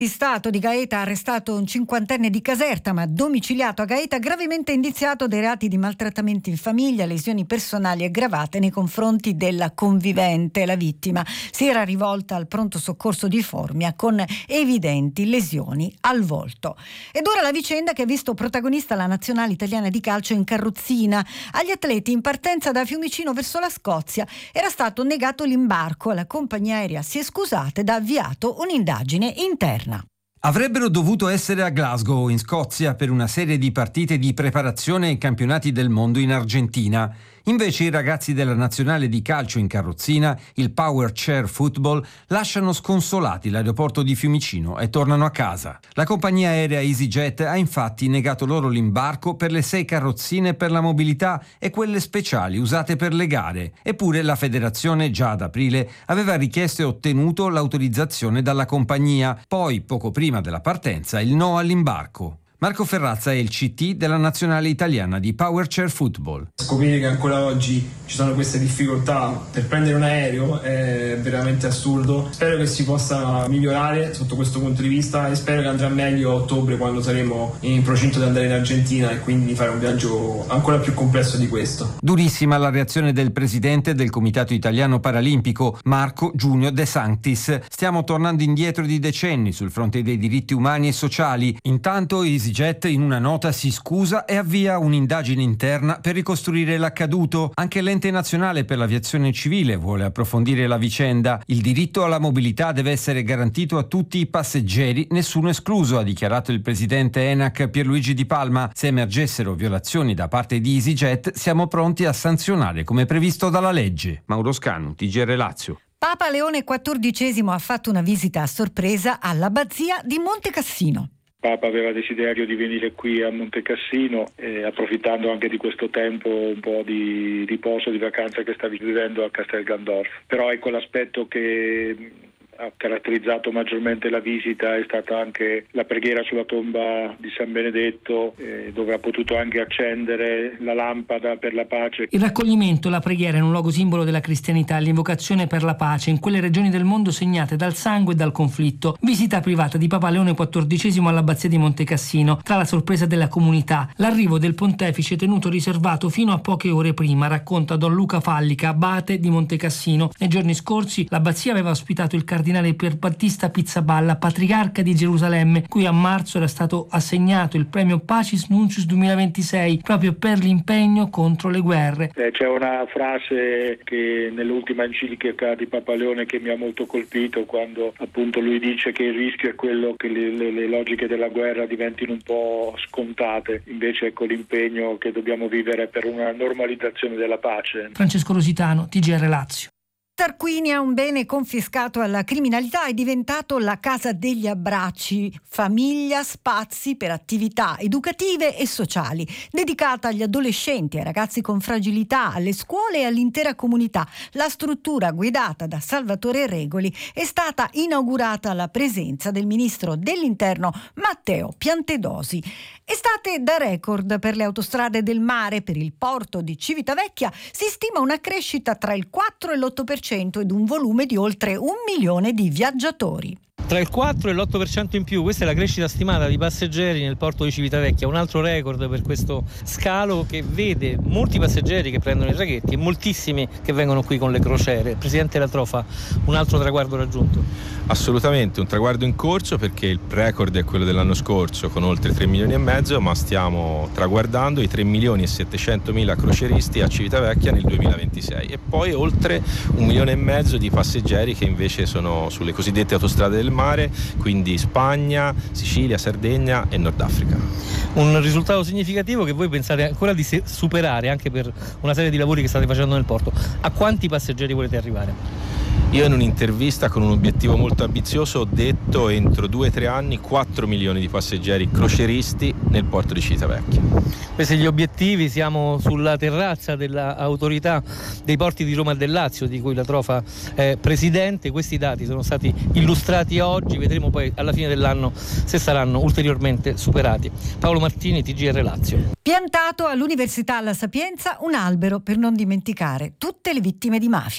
Di Stato di Gaeta ha arrestato un 50enne di Caserta, ma domiciliato a Gaeta, gravemente indiziato dei reati di maltrattamento in famiglia, lesioni personali aggravate nei confronti della convivente. La vittima si era rivolta al pronto soccorso di Formia con evidenti lesioni al volto. Ed ora la vicenda che ha visto protagonista la nazionale italiana di calcio in carrozzina. Agli atleti in partenza da Fiumicino verso la Scozia era stato negato l'imbarco. La compagnia aerea si è scusata ed ha avviato un'indagine interna. Avrebbero dovuto essere a Glasgow, in Scozia, per una serie di partite di preparazione ai campionati del mondo in Argentina. Invece i ragazzi della nazionale di calcio in carrozzina, il Power Chair Football, lasciano sconsolati l'aeroporto di Fiumicino e tornano a casa. La compagnia aerea EasyJet ha infatti negato loro l'imbarco per le 6 carrozzine per la mobilità e quelle speciali usate per le gare. Eppure la federazione già ad aprile aveva richiesto e ottenuto l'autorizzazione dalla compagnia, poi poco prima della partenza il no all'imbarco. Marco Ferrazza è il CT della nazionale italiana di Power Chair Football. Scoprire che ancora oggi ci sono queste difficoltà per prendere un aereo è veramente assurdo. Spero che si possa migliorare sotto questo punto di vista e spero che andrà meglio a ottobre, quando saremo in procinto di andare in Argentina e quindi fare un viaggio ancora più complesso di questo. Durissima la reazione del presidente del Comitato Italiano Paralimpico, Marco Giunio De Sanctis. Stiamo tornando indietro di decenni sul fronte dei diritti umani e sociali. Intanto EasyJet in una nota si scusa e avvia un'indagine interna per ricostruire l'accaduto. Anche l'ente nazionale per l'aviazione civile vuole approfondire la vicenda. Il diritto alla mobilità deve essere garantito a tutti i passeggeri, nessuno escluso, ha dichiarato il presidente ENAC Pierluigi Di Palma. Se emergessero violazioni da parte di EasyJet, siamo pronti a sanzionare come previsto dalla legge. Mauro Scanu, TGR Lazio. Papa Leone XIV ha fatto una visita a sorpresa all'abbazia di Montecassino. Papa aveva desiderio di venire qui a Montecassino, approfittando anche di questo tempo un po' di riposo, di vacanza che sta vivendo a Castel Gandolfo. Però ecco, l'aspetto che ha caratterizzato maggiormente la visita è stata anche la preghiera sulla tomba di San Benedetto, dove ha potuto anche accendere la lampada per la pace. Il raccoglimento, la preghiera in un luogo simbolo della cristianità, l'invocazione per la pace in quelle regioni del mondo segnate dal sangue e dal conflitto. Visita privata di Papa Leone XIV all'abbazia di Montecassino. Tra la sorpresa della comunità, l'arrivo del pontefice tenuto riservato fino a poche ore prima, racconta Don Luca Fallica, abate di Montecassino. Nei giorni scorsi l'abbazia aveva ospitato il cardinale Pier Battista Pizzaballa, patriarca di Gerusalemme, cui a marzo era stato assegnato il premio Pacis Nuncius 2026 proprio per l'impegno contro le guerre. C'è una frase che nell'ultima enciclica di Papa Leone che mi ha molto colpito, quando appunto lui dice che il rischio è quello che le logiche della guerra diventino un po' scontate, invece ecco l'impegno che dobbiamo vivere per una normalizzazione della pace. Francesco Rositano, TGR Lazio. Tarquinia, un bene confiscato alla criminalità, è diventato la casa degli abbracci, famiglia, spazi per attività educative e sociali, dedicata agli adolescenti, ai ragazzi con fragilità, alle scuole e all'intera comunità. La struttura, guidata da Salvatore Regoli, è stata inaugurata alla presenza del ministro dell'Interno Matteo Piantedosi. Estate da record per le autostrade del mare. Per il porto di Civitavecchia si stima una crescita tra il 4 e l'8% ed un volume di oltre 1 milione di viaggiatori. Tra il 4 e l'8% in più, questa è la crescita stimata di passeggeri nel porto di Civitavecchia, un altro record per questo scalo che vede molti passeggeri che prendono i traghetti e moltissimi che vengono qui con le crociere. Presidente La Trofa, un altro traguardo raggiunto? Assolutamente, un traguardo in corso, perché il record è quello dell'anno scorso con oltre 3 milioni e mezzo, ma stiamo traguardando i 3 milioni e 700 mila crocieristi a Civitavecchia nel 2026 e poi oltre 1 milione e mezzo di passeggeri che invece sono sulle cosiddette autostrade del mare, quindi Spagna, Sicilia, Sardegna e Nord Africa. Un risultato significativo che voi pensate ancora di superare anche per una serie di lavori che state facendo nel porto. A quanti passeggeri volete arrivare? Io in un'intervista con un obiettivo molto ambizioso ho detto entro 2-3 anni 4 milioni di passeggeri crocieristi nel porto di Civitavecchia. Questi gli obiettivi, siamo sulla terrazza dell'autorità dei porti di Roma e del Lazio, di cui La Trofa è presidente. Questi dati sono stati illustrati oggi, vedremo poi alla fine dell'anno se saranno ulteriormente superati. Paolo Martini, TGR Lazio. Piantato all'Università La Sapienza un albero per non dimenticare tutte le vittime di mafia.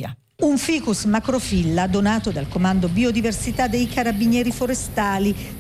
Un ficus macrofilla donato dal Comando Biodiversità dei Carabinieri Forestali